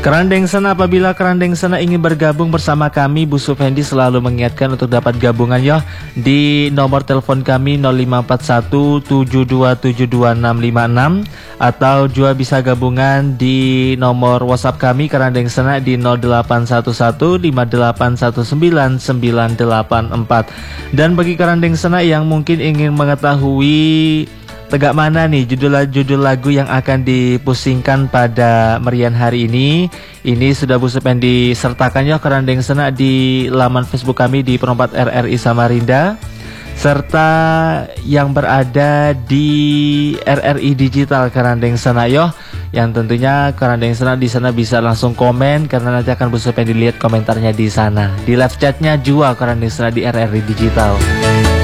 Kerandeng Sana, apabila Kerandeng Sana ingin bergabung bersama kami, Bu Supendi selalu mengingatkan untuk dapat gabungan ya di nomor telepon kami 054172722656 atau juga bisa gabungan di nomor WhatsApp kami Kerandeng Sana di 0811581994. Dan bagi Kerandeng Sana yang mungkin ingin mengetahui tegak mana nih judul lagu yang akan dipusingkan pada merian hari ini sudah Bu Supendi sertakan ya Kerandeng Sana di laman Facebook kami di Perompak RRI Samarinda, serta yang berada di RRI Digital Kerandeng Sana yo, yang tentunya Kerandeng Sana di sana bisa langsung komen karena nanti akan Bu Supendi lihat komentarnya di sana. Di live chatnya juga Kerandeng Sana di RRI Digital.